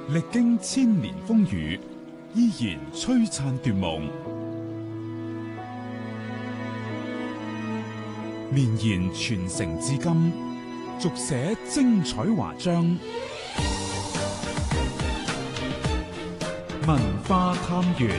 歷經千年風雨，依然璀璨奪夢，綿延傳承至今，續寫精彩華章。文化探源，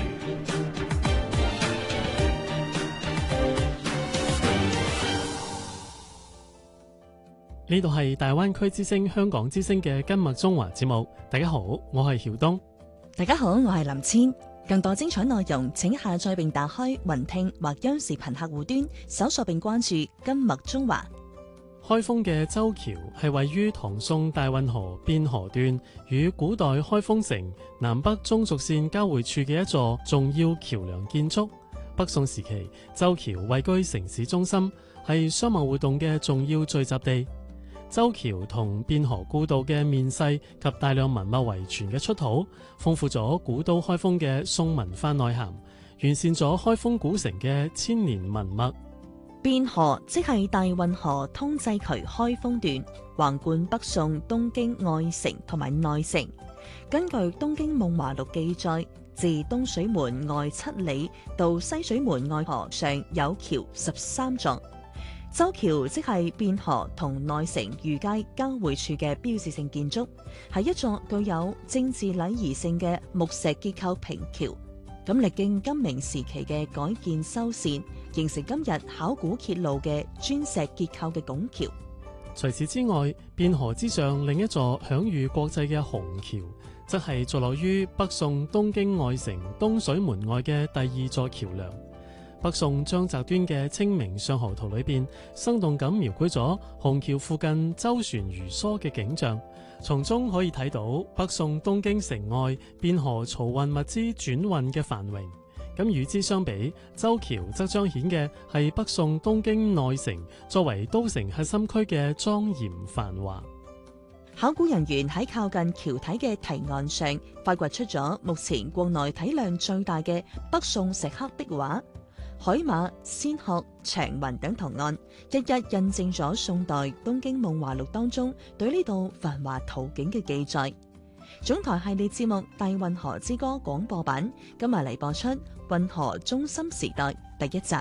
呢度係大灣區之聲香港之聲嘅今麥中華節目。大家好，我係曉東。 大家好，我係林千。更多精彩內容，請下載並打開雲聽或央視頻客戶端，搜索並關注今麥中華。 開封嘅周橋係位於唐宋大運河汴河段與古代開封城南北中軸線交匯處嘅一座重要橋樑建築。北宋時期，周橋位居城市中心，係商貿活動嘅重要聚集地。周橋同汴河故道嘅面世及大量文物遺存嘅出土，豐富咗古都開封嘅宋文化內涵，完善咗開封古城嘅千年文脈。 汴河即係大運河通濟渠開封段，橫貫北宋東京外城同埋內城。根據《東京夢華錄》記載，自東水門外7里到西水門外河上有橋13座。周橋即係汴河同內城御街交匯處嘅標誌性建築，係一座具有政治禮儀性嘅木石結構平橋。咁歷經金明時期嘅改建修繕，形成今日考古揭露嘅磚石結構嘅拱橋。 除此之外，汴河之上另一座享譽國際嘅虹橋，則係坐落於北宋東京外城東水門外嘅第2座橋樑。北宋張擇端嘅《清明上河圖》裏邊，生動咁描繪咗虹橋附近舟船如梭嘅景象，從中可以睇到北宋東京城外汴河漕運物資轉運嘅繁榮。咁與之相比，周橋則彰顯嘅係北宋東京內城作為都城核心區嘅莊嚴繁華。 考古人員喺靠近橋體嘅堤岸上，發掘出咗目前國內體量最大嘅北宋石刻壁畫。海馬、仙鶴、長雲等圖案，一一印證咗宋代《東京夢華錄》當中對呢度繁華圖景嘅記載。總台系列節目《大運河之歌》廣播版今日嚟播出《運河中心時代》第1集。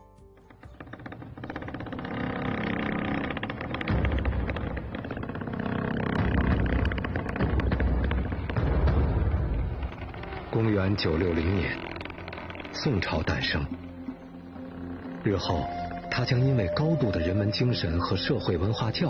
公元960年，宋朝誕生。日後，它將因為高度的人文精神和社會文化教